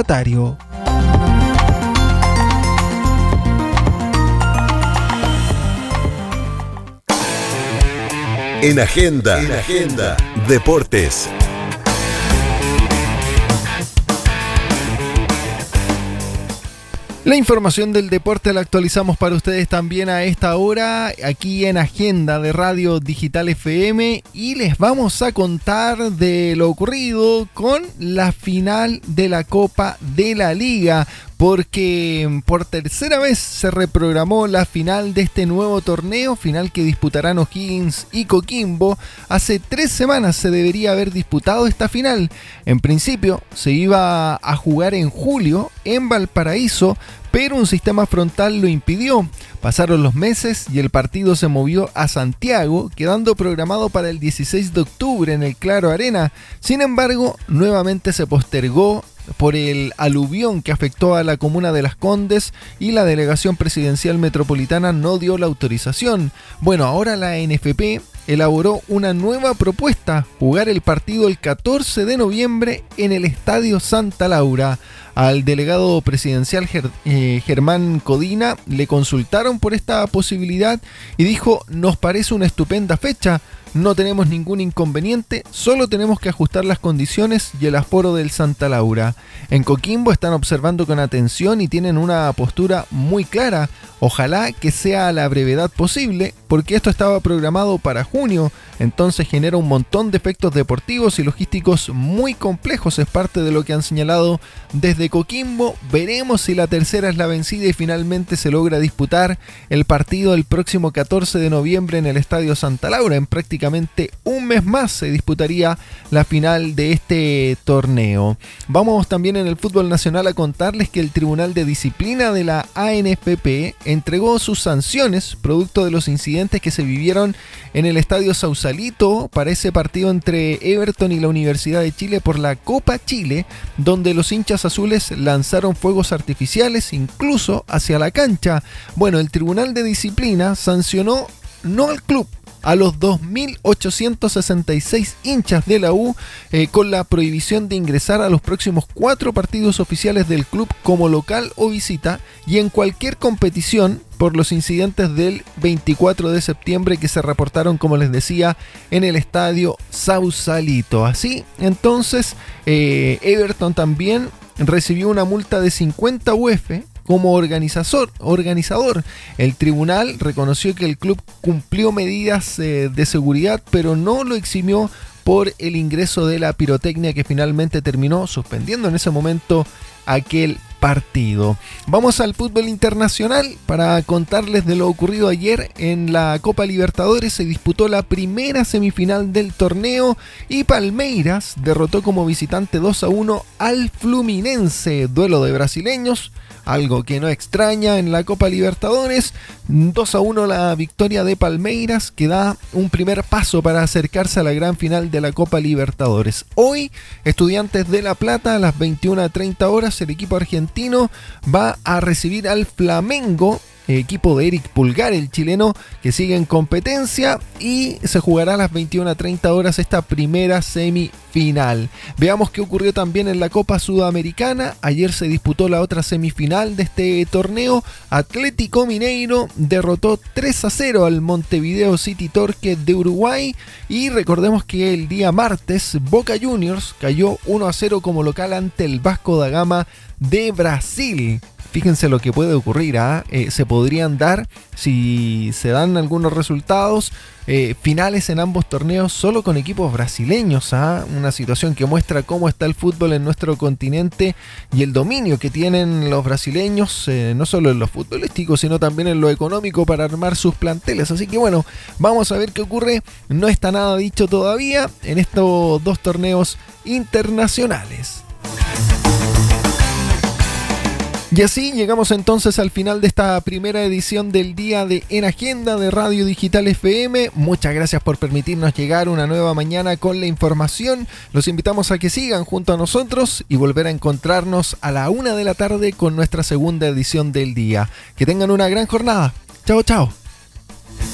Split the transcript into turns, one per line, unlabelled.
mandatario.
En Agenda, Deportes.
La información del deporte la actualizamos para ustedes también a esta hora, aquí en Agenda de Radio Digital FM, y les vamos a contar de lo ocurrido con la final de la Copa de la Liga, porque por tercera vez se reprogramó la final de este nuevo torneo, final que disputarán O'Higgins y Coquimbo. Hace 3 semanas se debería haber disputado esta final. En principio se iba a jugar en julio en Valparaíso, pero un sistema frontal lo impidió. Pasaron los meses y el partido se movió a Santiago, quedando programado para el 16 de octubre en el Claro Arena. Sin embargo, nuevamente se postergó por el aluvión que afectó a la comuna de Las Condes y la delegación presidencial metropolitana no dio la autorización. Bueno, ahora la NFP elaboró una nueva propuesta, jugar el partido el 14 de noviembre en el Estadio Santa Laura. Al delegado presidencial Germán Codina le consultaron por esta posibilidad y dijo: nos parece una estupenda fecha, no tenemos ningún inconveniente, solo tenemos que ajustar las condiciones y el aforo del Santa Laura. En Coquimbo están observando con atención y tienen una postura muy clara. Ojalá que sea a la brevedad posible, porque esto estaba programado para junio, entonces genera un montón de efectos deportivos y logísticos muy complejos, es parte de lo que han señalado desde Coquimbo. Veremos si la tercera es la vencida y finalmente se logra disputar el partido el próximo 14 de noviembre en el Estadio Santa Laura. En prácticamente un mes más se disputaría la final de este torneo. Vamos también en el fútbol nacional a contarles que el Tribunal de Disciplina de la ANFP entregó sus sanciones producto de los incidentes que se vivieron en el Estadio Sausalito para ese partido entre Everton y la Universidad de Chile por la Copa Chile, donde los hinchas azules lanzaron fuegos artificiales incluso hacia la cancha. Bueno, el Tribunal de Disciplina sancionó no al club, a los 2.866 hinchas de la U con la prohibición de ingresar a los próximos 4 partidos oficiales del club como local o visita y en cualquier competición por los incidentes del 24 de septiembre que se reportaron, como les decía, en el Estadio Sausalito. Así, entonces, Everton también recibió una multa de 50 UF como organizador. El tribunal reconoció que el club cumplió medidas de seguridad, pero no lo eximió por el ingreso de la pirotecnia, que finalmente terminó suspendiendo en ese momento aquel partido. Vamos al fútbol internacional para contarles de lo ocurrido ayer en la Copa Libertadores. Se disputó la primera semifinal del torneo y Palmeiras derrotó como visitante 2-1 al Fluminense, duelo de brasileños, algo que no extraña en la Copa Libertadores. 2-1 la victoria de Palmeiras, que da un primer paso para acercarse a la gran final de la Copa Libertadores. Hoy, Estudiantes de La Plata, a las 21:30 horas, el equipo argentino va a recibir al Flamengo, equipo de Eric Pulgar, el chileno, que sigue en competencia, y se jugará a las 21:30 horas esta primera semifinal. Veamos qué ocurrió también en la Copa Sudamericana. Ayer se disputó la otra semifinal de este torneo. Atlético Mineiro derrotó 3-0 al Montevideo City Torque de Uruguay, y recordemos que el día martes Boca Juniors cayó 1-0 como local ante el Vasco da Gama de Brasil. Fíjense lo que puede ocurrir, se podrían dar, si se dan algunos resultados, finales en ambos torneos solo con equipos brasileños, una situación que muestra cómo está el fútbol en nuestro continente y el dominio que tienen los brasileños, no solo en lo futbolístico, sino también en lo económico para armar sus planteles. Así que bueno, vamos a ver qué ocurre. No está nada dicho todavía en estos 2 torneos internacionales. Y así llegamos entonces al final de esta primera edición del día de En Agenda de Radio Digital FM. Muchas gracias por permitirnos llegar una nueva mañana con la información. Los invitamos a que sigan junto a nosotros y volver a encontrarnos a la 1 de la tarde con nuestra segunda edición del día. Que tengan una gran jornada. Chao, chao.